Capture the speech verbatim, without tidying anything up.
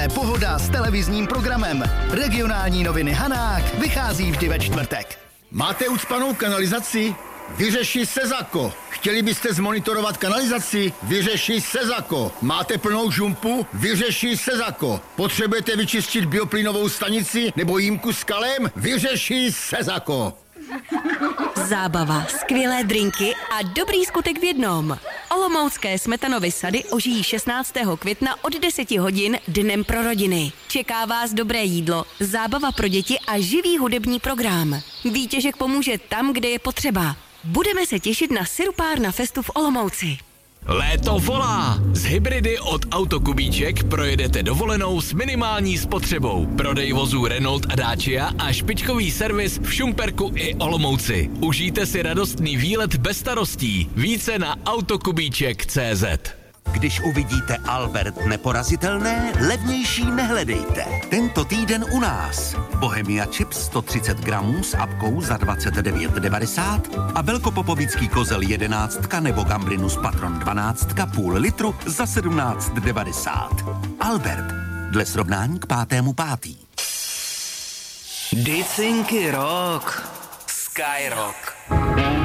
Pohoda s televizním programem. Regionální noviny Hanák vychází vždy ve čtvrtek. Máte ucpanou kanalizaci? Vyřeši Sezako. Chtěli byste zmonitorovat kanalizaci? Vyřeši Sezako. Máte plnou žumpu? Vyřeši Sezako. Potřebujete vyčistit bioplynovou stanici nebo jímku s kalem? Vyřeši Sezako. Zábava, skvělé drinky a dobrý skutek v jednom. Olomoucké Smetanovy sady ožijí šestnáctého května od deseti hodin dnem pro rodiny. Čeká vás dobré jídlo, zábava pro děti a živý hudební program. Výtěžek pomůže tam, kde je potřeba. Budeme se těšit na Sirupárna Festu v Olomouci. Léto volá! Z hybridy od Autokubíček projedete dovolenou s minimální spotřebou. Prodej vozů Renault a Dacia a špičkový servis v Šumperku i Olomouci. Užijte si radostný výlet bez starostí. Více na autokubíček tečka cé zet. Když uvidíte Albert neporazitelné, levnější nehledejte. Tento týden u nás. Bohemia Chips sto třicet gramů s apkou za dvacet devět devadesát a velkopopovický kozel jedenáctka nebo Gambrinus Patron dvanáctka půl litru za sedmnáct devadesát. Albert, dle srovnání k pátému pátý. Dicinky rock, Skyrock.